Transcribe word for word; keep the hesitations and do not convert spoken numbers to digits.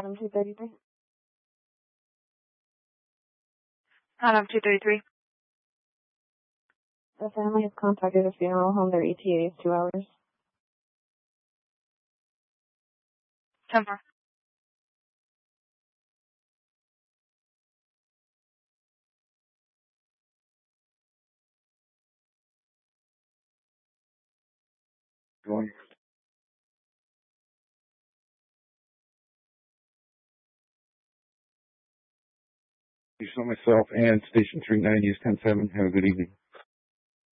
Adam two thirty-three. Adam two thirty-three. The family has contacted a funeral home. Their E T A is two hours. ten four. Going. You saw myself and Station three ninety is ten seven. Have a good evening.